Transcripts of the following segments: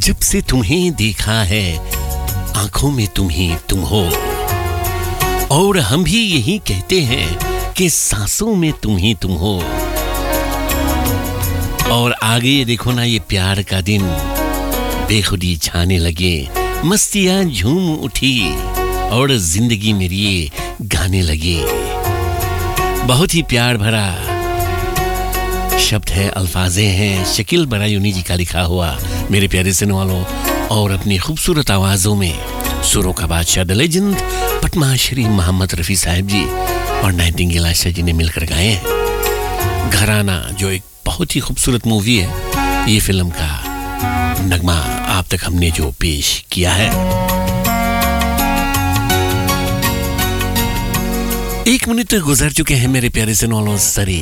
जब से तुम्हें देखा है आंखों में तुम ही तुम हो, और हम भी यही कहते हैं कि सांसों में तुम ही तुम हो। और आगे देखो ना, ये प्यार का दिन बेखुदी छाने लगे, मस्तियां झूम उठी और जिंदगी मेरी ये गाने लगे। बहुत ही प्यार भरा शब्द है, अल्फाजें हैं शकील बरायूनी जी का लिखा हुआ मेरे प्यारे सुनने वालों। और अपनी खूबसूरत आवाजों में सुरों का बादशाह द लेजेंड पद्माश्री मोहम्मद रफी साहब जी और नाइटिंगेल आशा जी ने मिलकर गाए हैं घराना, जो एक बहुत ही खूबसूरत मूवी है। ये फिल्म का नगमा आप तक हमने जो पेश किया है। 1 मिनट गुजर चुके हैं मेरे प्यारे सुनने वालों, सरे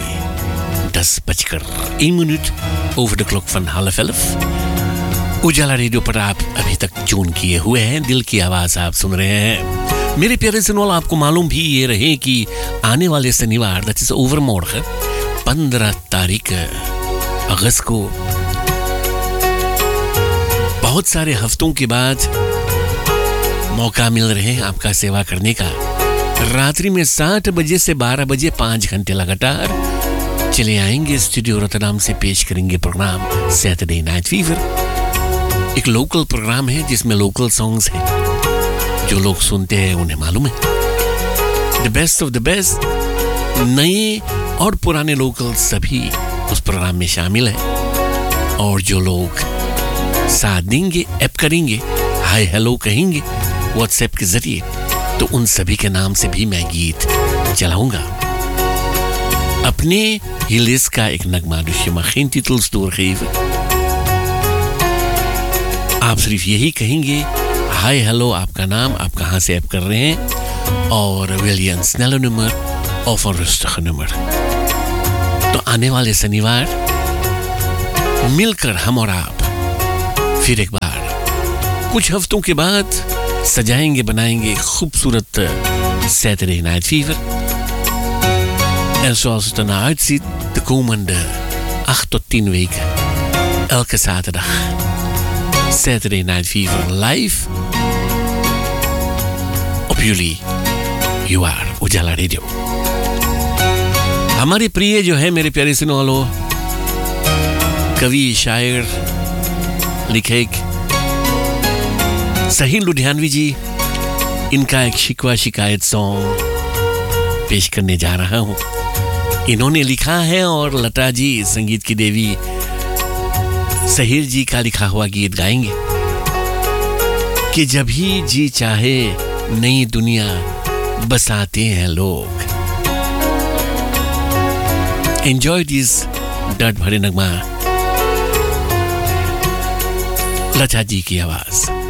10:01 over the clock fun half elf. Ujala radio पर आप अभी तक ट्यून किए हुए हैं, दिल की आवाज आप सुन रहे हैं मेरे प्यारे सुनने वालों। आपको मालूम भी ये रहे कि आने वाले शनिवार, दैट इज ओवरमोर्ग 15 तारीख अगस्त को, बहुत सारे हफ्तों के बाद मौका मिल रहे हैं आपका सेवा करने का। रात्रि में 7 बजे से 12 बजे 5 घंटे लगातार चले आएंगे स्टूडियो रोटरडाम से, पेश करेंगे प्रोग्राम सैटरडे नाइट फीवर। एक लोकल प्रोग्राम है जिसमें लोकल सॉन्ग्स हैं, जो लोग सुनते हैं उन्हें मालूम है। The best of the best, नए और पुराने लोकल सभी उस प्रोग्राम में शामिल हैं। और जो लोग साथ देंगे, ऐप करेंगे, हाय हेलो कहेंगे व्हाट्सएप के जरिए, तो उन सभी के नाम से भी मैं गीत चलाऊंगा। अपने ही लिस्ट का एक नगमा दुश्मन geen titels doorgeven। आप सिर्फ यही कहेंगे हाय हेलो, आपका नाम, आप कहां से ऐप कर रहे हैं, और wil je een snelle nummer of een rustige nummer। तो आने वाले शनिवार मिलकर हम और आप फिर एक बार कुछ हफ्तों के बाद सजाएंगे बनाएंगे खूबसूरत Saturday night fever. En zoals het ernaar uitziet, de komende 8 tot 10 weken, elke zaterdag, Saturday Night Fever live op jullie UR उजाला रेडियो। हमारे प्रिय जो है मेरे प्यारे सुनने वालों, कवि, शायर, लेखक सहीन लुधियानवी जी, इनका एक शिकवा शिकायत सॉन्ग पेश करने जा रहा हूं। इन्होंने लिखा है और लता जी, संगीत की देवी सहीर जी का लिखा हुआ गीत गाएंगे कि जब ही जी चाहे नई दुनिया बसाते हैं लोग। एंजॉय दिस दर्द भरे नगमा, लता जी की आवाज।